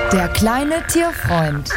Der kleine Tierfreund.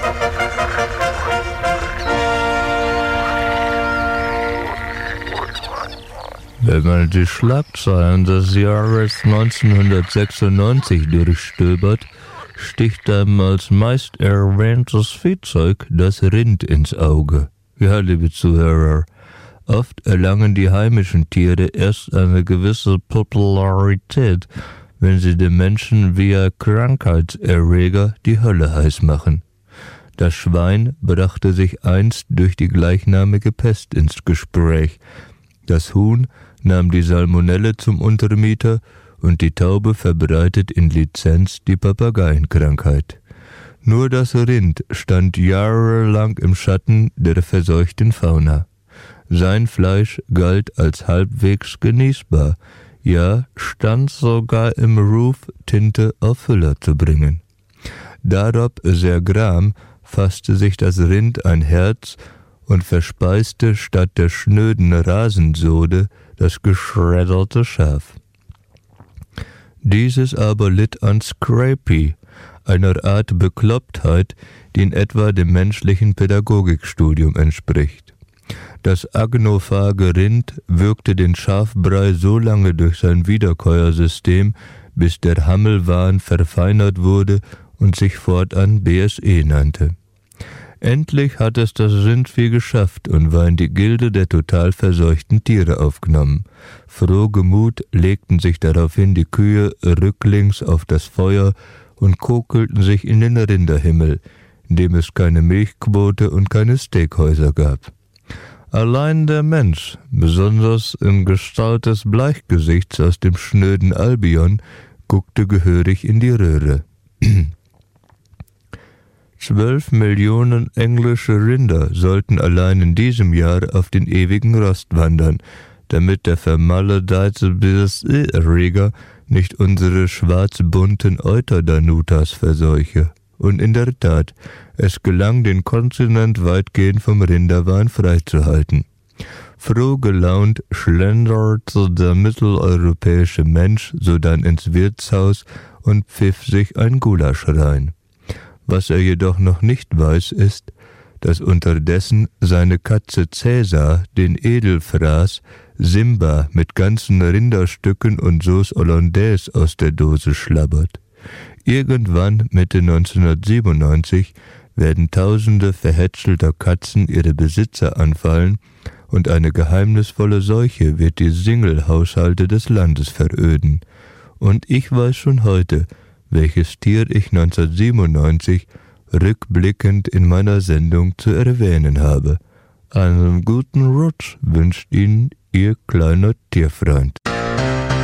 Wenn man die Schlagzeilen des Jahres 1996 durchstöbert, sticht einem als meist erwähntes Viehzeug das Rind ins Auge. Ja, liebe Zuhörer, oft erlangen die heimischen Tiere erst eine gewisse Popularität, wenn sie den Menschen via Krankheitserreger die Hölle heiß machen. Das Schwein brachte sich einst durch die gleichnamige Pest ins Gespräch. Das Huhn nahm die Salmonelle zum Untermieter und die Taube verbreitet in Lizenz die Papageienkrankheit. Nur das Rind stand jahrelang im Schatten der verseuchten Fauna. Sein Fleisch galt als halbwegs genießbar, ja, stand sogar im Ruf, Tinte auf Füller zu bringen. Darob sehr gram fasste sich das Rind ein Herz und verspeiste statt der schnöden Rasensode das geschredderte Schaf. Dieses aber litt an Scrapie, einer Art Beklopptheit, die in etwa dem menschlichen Pädagogikstudium entspricht. Das agnophage Rind wirkte den Schafbrei so lange durch sein Wiederkäuersystem, bis der Hammelwahn verfeinert wurde und sich fortan BSE nannte. Endlich hat es das Rindvieh geschafft und war in die Gilde der total verseuchten Tiere aufgenommen. Frohgemut legten sich daraufhin die Kühe rücklings auf das Feuer und kokelten sich in den Rinderhimmel, in dem es keine Milchquote und keine Steakhäuser gab. Allein der Mensch, besonders in Gestalt des Bleichgesichts aus dem schnöden Albion, guckte gehörig in die Röhre. 12 Millionen englische Rinder sollten allein in diesem Jahr auf den ewigen Rost wandern, damit der vermaledeite BSE-Erreger nicht unsere schwarz-bunten Euterdanutas verseuche. Und in der Tat, es gelang, den Kontinent weitgehend vom Rinderwahn freizuhalten. Froh gelaunt schlenderte der mitteleuropäische Mensch sodann ins Wirtshaus und pfiff sich ein Gulasch rein. Was er jedoch noch nicht weiß, ist, dass unterdessen seine Katze Cäsar den Edelfraß Simba mit ganzen Rinderstücken und Sauce Hollandaise aus der Dose schlabbert. Irgendwann, Mitte 1997, werden Tausende verhätschelter Katzen ihre Besitzer anfallen und eine geheimnisvolle Seuche wird die Single-Haushalte des Landes veröden. Und ich weiß schon heute, welches Tier ich 1997 rückblickend in meiner Sendung zu erwähnen habe. Einen guten Rutsch wünscht Ihnen Ihr kleiner Tierfreund.